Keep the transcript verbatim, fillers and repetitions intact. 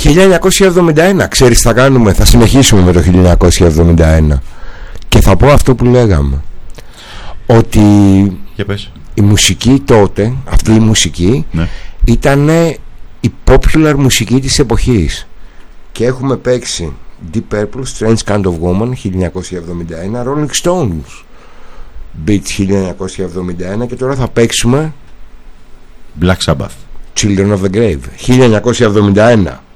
χίλια εννιακόσια εβδομήντα ένα. Ξέρεις, θα κάνουμε, θα συνεχίσουμε με το χίλια εννιακόσια εβδομήντα ένα. Και θα πω αυτό που λέγαμε, ότι η μουσική τότε, αυτή η μουσική, ναι, ήταν η popular μουσική της εποχής. Και έχουμε παίξει Deep Purple, Strange Kind of Woman χίλια εννιακόσια εβδομήντα ένα, Rolling Stones, Beats χίλια εννιακόσια εβδομήντα ένα, και τώρα θα παίξουμε Black Sabbath, Children of the Grave χίλια εννιακόσια εβδομήντα ένα.